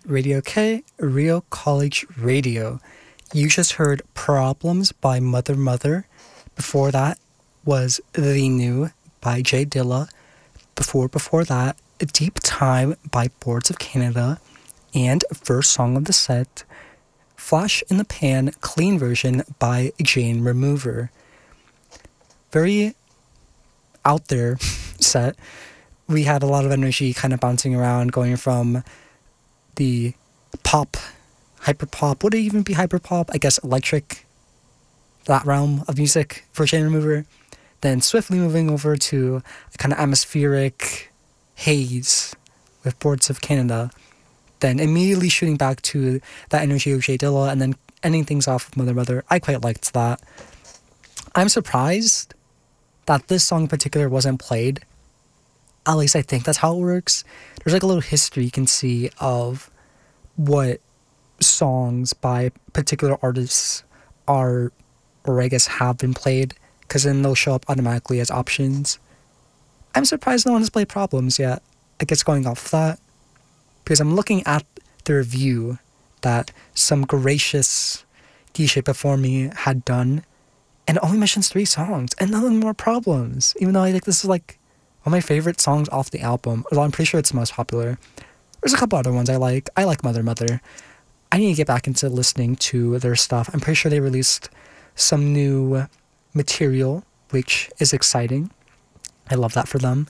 Radio K, Real College Radio. You just heard Problems by Mother Mother. Before that was The New by Jay Dilla. Before that, Deep Time by Boards of Canada. And first song of the set, Flash in the Pan Clean Version by Jane Remover. Very out there set. We had a lot of energy kind of bouncing around, going from the pop, hyperpop, would it even be hyperpop? I guess electric, that realm of music for Jane Remover. Then swiftly moving over to a kind of atmospheric haze with Boards of Canada. Then immediately shooting back to that energy of Jay Dilla and then ending things off with Mother Mother. I quite liked that. I'm surprised that this song in particular wasn't played. At least I think that's how it works. There's like a little history you can see of what songs by particular artists are, or I guess have been played, because then they'll show up automatically as options. I'm surprised no one has played Problems yet. I guess going off of that, because I'm looking at the review that some gracious DJ before me had done, and it only mentions 3 songs, and none of them are Problems, even though I think this is like one of my favorite songs off the album. Although I'm pretty sure it's the most popular. There's a couple other ones I like. I like Mother Mother. I need to get back into listening to their stuff. I'm pretty sure they released some new material, which is exciting. I love that for them.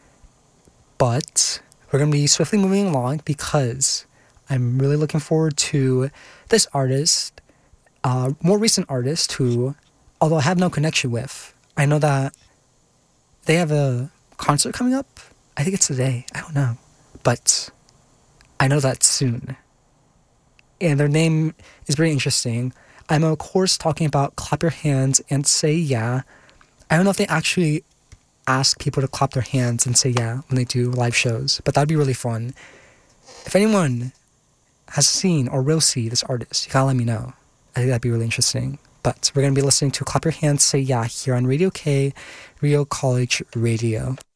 But we're going to be swiftly moving along because I'm really looking forward to this artist, more recent artist who, although I have no connection with, I know that they have a concert coming up. I think it's today. I don't know. But I know that soon. And their name is very interesting. I'm, of course, talking about Clap Your Hands and Say Yeah. I don't know if they actually ask people to clap their hands and say yeah when they do live shows, but that'd be really fun. If anyone has seen or will see this artist, you gotta let me know. I think that'd be really interesting. But we're gonna be listening to Clap Your Hands, Say Yeah here on Radio K, Real College Radio.